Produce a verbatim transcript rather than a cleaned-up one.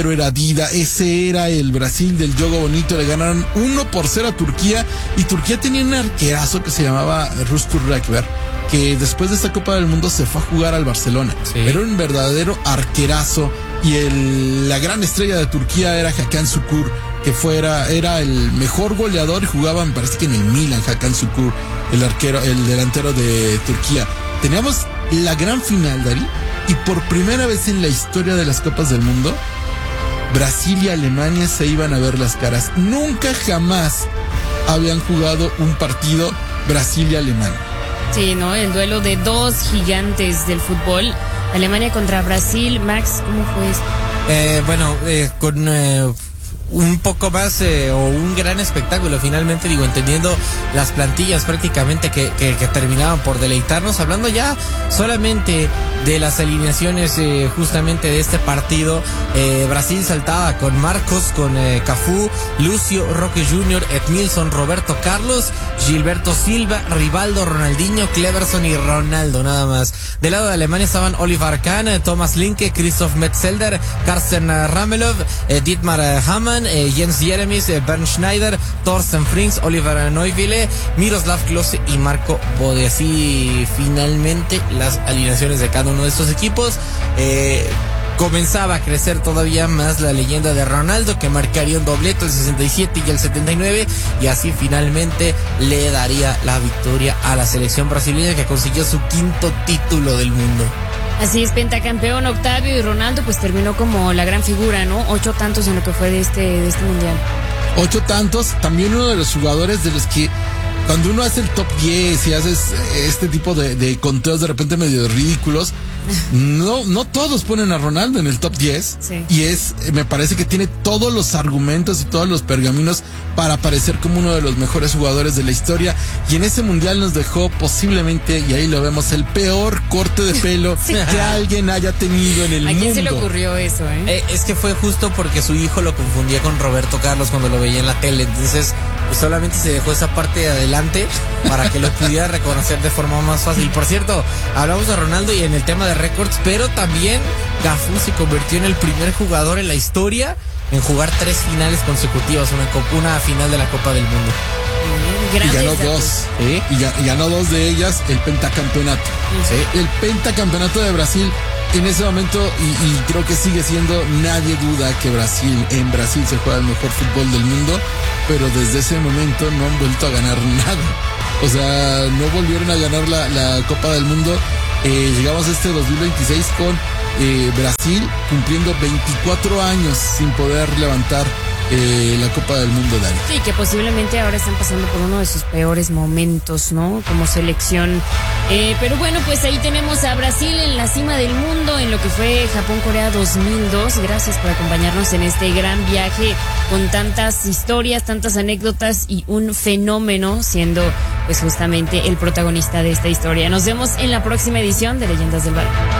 Pero era Dida, ese era el Brasil del Jogo Bonito. Le ganaron uno por cero a Turquía, y Turquía tenía un arquerazo que se llamaba Rustur Rakber, que después de esta Copa del Mundo se fue a jugar al Barcelona. Sí. Era un verdadero arquerazo, y el, la gran estrella de Turquía era Hakan Şükür, que fuera, era el mejor goleador, y jugaba, me parece que en el Milan, Hakan Şükür, el arquero, el delantero de Turquía. Teníamos la gran final, Dari, y por primera vez en la historia de las Copas del Mundo, Brasil y Alemania se iban a ver las caras. Nunca jamás habían jugado un partido Brasil y Alemania. Sí, ¿no? El duelo de dos gigantes del fútbol. Alemania contra Brasil. Max, ¿cómo fue esto? Eh, bueno, eh, con eh, un poco más eh, o un gran espectáculo, finalmente, digo, entendiendo las plantillas prácticamente que, que, que terminaban por deleitarnos, hablando ya solamente de las alineaciones eh, justamente de este partido. eh, Brasil saltaba con Marcos, con eh, Cafú, Lucio, Roque junior, Edmilson, Roberto Carlos, Gilberto Silva, Rivaldo, Ronaldinho, Cleverson y Ronaldo, nada más. Del lado de Alemania estaban Oliver Kahn, eh, Thomas Linke, Christoph Metzelder, Carsten eh, Ramelov, eh, Dietmar eh, Hamann, eh, Jens Jeremies, eh, Bernd Schneider, Thorsten Frings, Oliver Neuville, Miroslav Klose y Marco Bode. Así finalmente las alineaciones de cada uno de estos equipos. eh, Comenzaba a crecer todavía más la leyenda de Ronaldo, que marcaría un doblete el sesenta y siete y el setenta y nueve, y así finalmente le daría la victoria a la selección brasileña, que consiguió su quinto título del mundo. Así es, pentacampeón Octavio, y Ronaldo pues terminó como la gran figura, ¿no? Ocho tantos en lo que fue de este, de este mundial. Ocho tantos, también uno de los jugadores de los que cuando uno hace el top diez y haces este tipo de, de conteos de repente medio ridículos, no, no todos ponen a Ronaldo en el top diez. Sí. Y es, me parece que tiene todos los argumentos y todos los pergaminos para aparecer como uno de los mejores jugadores de la historia. Y en ese mundial nos dejó posiblemente, y ahí lo vemos, el peor corte de pelo sí. que alguien haya tenido en el mundo. ¿A quién se le ocurrió eso, eh? eh? Es que fue justo porque su hijo lo confundía con Roberto Carlos cuando lo veía en la tele. Entonces, pues solamente se dejó esa parte de adelante para que lo pudiera reconocer de forma más fácil. Por cierto, hablamos de Ronaldo y en el tema de récords, pero también Cafú se convirtió en el primer jugador en la historia en jugar tres finales consecutivas, una, copa, una final de la Copa del Mundo. Y ganó dos. ¿Sí? Y ganó dos de ellas, el pentacampeonato. ¿Sí? El pentacampeonato de Brasil. En ese momento, y, y creo que sigue siendo, nadie duda que Brasil, en Brasil se juega el mejor fútbol del mundo, pero desde ese momento no han vuelto a ganar nada. O sea, no volvieron a ganar la, la Copa del Mundo. Eh, llegamos a este dos mil veintiséis con eh, Brasil cumpliendo veinticuatro años sin poder levantar Eh, la Copa del Mundo, Dani. Sí, que posiblemente ahora están pasando por uno de sus peores momentos, ¿no? Como selección. Eh, pero bueno, pues ahí tenemos a Brasil en la cima del mundo en lo que fue Japón-Corea dos mil dos. Gracias por acompañarnos en este gran viaje con tantas historias, tantas anécdotas y un fenómeno siendo pues justamente el protagonista de esta historia. Nos vemos en la próxima edición de Leyendas del Balón.